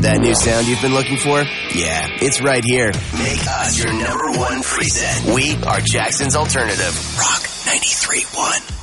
That new sound you've been looking for? Yeah, it's right here. Make us your #1 preset. We are Jackson's alternative. Rock 93.1.